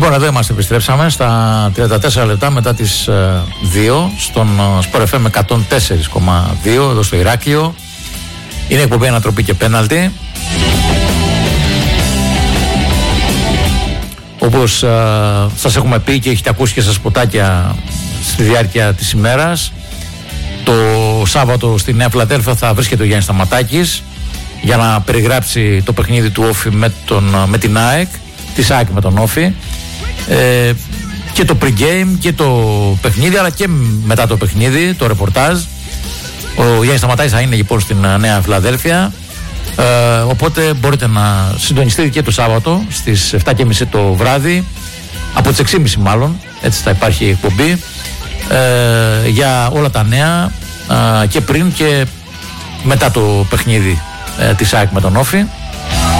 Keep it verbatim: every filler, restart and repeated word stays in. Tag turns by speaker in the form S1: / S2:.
S1: Λοιπόν, εδώ είμαστε, επιστρέψαμε στα τριάντα τέσσερα λεπτά μετά τις δύο στον Sport εφ εμ εκατόν τέσσερα κόμμα δύο εδώ στο Ηράκλειο. Είναι εκπομπή Ανατροπή και Πέναλτι. Όπως ε, σας έχουμε πει και έχετε ακούσει και στα σποτάκια στη διάρκεια της ημέρας, το Σάββατο στη Νέα Φιλαδέλφια θα βρίσκεται ο Γιάννης Σταματάκης για να περιγράψει το παιχνίδι του Όφη με, τον, με την ΑΕΚ, της ΑΕΚ με τον Όφη, ε, και το pre-game και το παιχνίδι, αλλά και μετά το παιχνίδι, το ρεπορτάζ. Ο Γιάννης Σταματάκης θα είναι λοιπόν στην Νέα Φιλαδέλφια, ε, οπότε μπορείτε να συντονιστείτε και το Σάββατο στις επτά και μισή το βράδυ, από τις έξι και μισή μάλλον, έτσι θα υπάρχει εκπομπή, ε, για όλα τα νέα, ε, και πριν και μετά το παιχνίδι ε, της ΑΕΚ με τον Όφη.